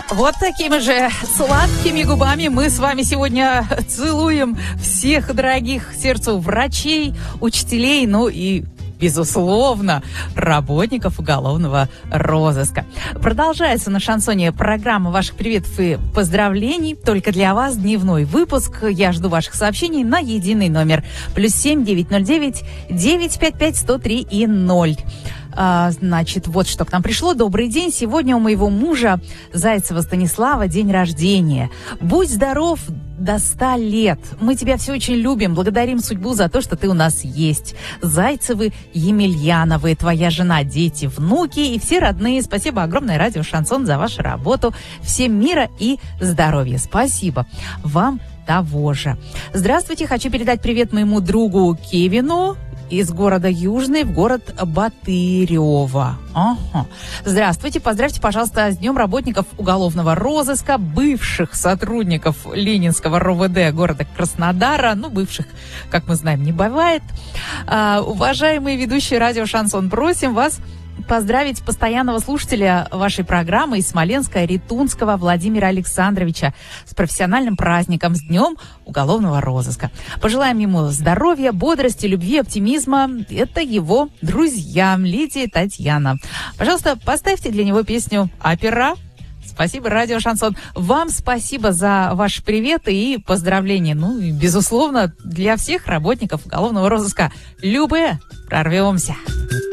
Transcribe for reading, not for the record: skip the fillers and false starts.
Вот такими же сладкими губами мы с вами сегодня целуем всех дорогих сердцу врачей, учителей, ну и, безусловно, работников уголовного розыска. Продолжается на шансоне программа ваших приветов и поздравлений. Только для вас дневной выпуск. Я жду ваших сообщений на единый номер. +7 909 955 103 и 0. Значит, вот что к нам пришло. Добрый день. Сегодня у моего мужа Зайцева Станислава день рождения. Будь здоров до 100 лет. Мы тебя все очень любим. Благодарим судьбу за то, что ты у нас есть. Зайцевы Емельяновы, твоя жена, дети, внуки и все родные. Спасибо огромное, радио Шансон, за вашу работу. Всем мира и здоровья. Спасибо вам того же. Здравствуйте. Хочу передать привет моему другу Кевину из города Южный в город Батырево. Ага. Здравствуйте, поздравьте, пожалуйста, с Днем работников уголовного розыска, бывших сотрудников Ленинского РОВД города Краснодара. Ну, бывших, как мы знаем, не бывает. Уважаемые ведущие радио Шансон, просим вас поздравить постоянного слушателя вашей программы из Смоленска Ритунского Владимира Александровича с профессиональным праздником, с Днем уголовного розыска. Пожелаем ему здоровья, бодрости, любви, оптимизма. Это его друзья Лидия и Татьяна. Пожалуйста, поставьте для него песню «Опера». Спасибо, радио Шансон. Вам спасибо за ваши приветы и поздравления. Ну и, безусловно, для всех работников уголовного розыска. Любэ, прорвемся.